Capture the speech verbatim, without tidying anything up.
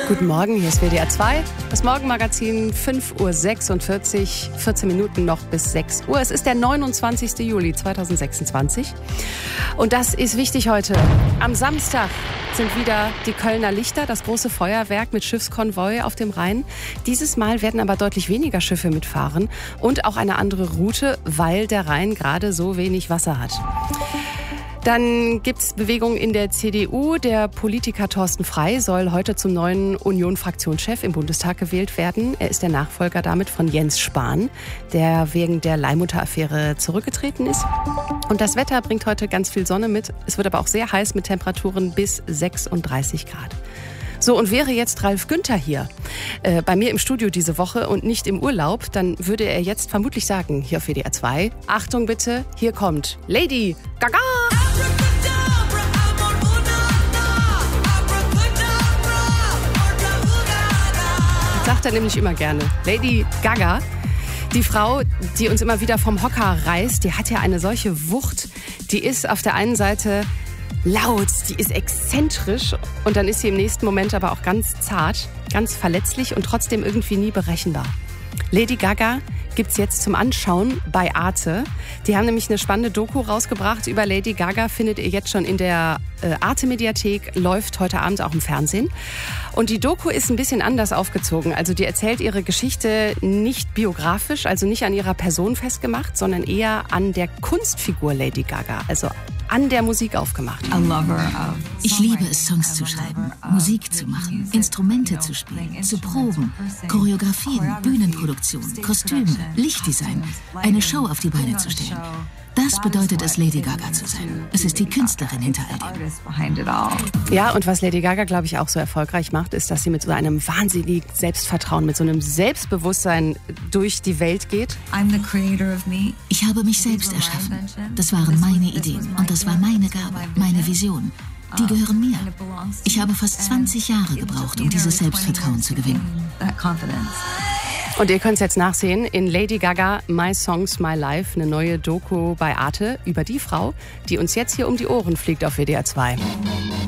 Guten Morgen, hier ist W D R zwei, das Morgenmagazin, fünf Uhr sechsundvierzig, vierzehn Minuten noch bis sechs Uhr. Es ist der neunundzwanzigster Juli zweitausendsechsundzwanzig und das ist wichtig heute. Am Samstag sind wieder die Kölner Lichter, das große Feuerwerk mit Schiffskonvoi auf dem Rhein. Dieses Mal werden aber deutlich weniger Schiffe mitfahren und auch eine andere Route, weil der Rhein gerade so wenig Wasser hat. Dann gibt es Bewegung in der C D U. Der Politiker Thorsten Frey soll heute zum neuen Union-Fraktionschef im Bundestag gewählt werden. Er ist der Nachfolger damit von Jens Spahn, der wegen der Leihmutter-Affäre zurückgetreten ist. Und das Wetter bringt heute ganz viel Sonne mit. Es wird aber auch sehr heiß mit Temperaturen bis sechsunddreißig Grad. So, und wäre jetzt Ralf Günther hier, äh, bei mir im Studio diese Woche und nicht im Urlaub, dann würde er jetzt vermutlich sagen, hier auf W D R zwei, Achtung bitte, hier kommt Lady Gaga! Das sagt er nämlich immer gerne. Lady Gaga, die Frau, die uns immer wieder vom Hocker reißt, die hat ja eine solche Wucht, die ist auf der einen Seite laut, die ist exzentrisch und dann ist sie im nächsten Moment aber auch ganz zart, ganz verletzlich und trotzdem irgendwie nie berechenbar. Lady Gaga gibt's jetzt zum Anschauen bei Arte. Die haben nämlich eine spannende Doku rausgebracht über Lady Gaga, findet ihr jetzt schon in der äh, Arte-Mediathek, läuft heute Abend auch im Fernsehen. Und die Doku ist ein bisschen anders aufgezogen. Also die erzählt ihre Geschichte nicht biografisch, also nicht an ihrer Person festgemacht, sondern eher an der Kunstfigur Lady Gaga, also an der Musik aufgemacht. Ich liebe es, Songs zu schreiben, Musik zu machen, Instrumente zu spielen, zu proben, Choreografien, Bühnenproduktion, Kostüme, Lichtdesign, eine Show auf die Beine zu stellen. Das bedeutet es, Lady Gaga zu sein. Es ist die Künstlerin hinter all dem. Ja, und was Lady Gaga, glaube ich, auch so erfolgreich macht, ist, dass sie mit so einem wahnsinnigen Selbstvertrauen, mit so einem Selbstbewusstsein durch die Welt geht. Ich habe mich selbst erschaffen. Das waren meine Ideen und das war meine Gabe, meine Vision. Die gehören mir. Ich habe fast zwanzig Jahre gebraucht, um dieses Selbstvertrauen zu gewinnen. Und ihr könnt es jetzt nachsehen in Lady Gaga, My Songs, My Life, eine neue Doku bei Arte über die Frau, die uns jetzt hier um die Ohren fliegt auf W D R zwei.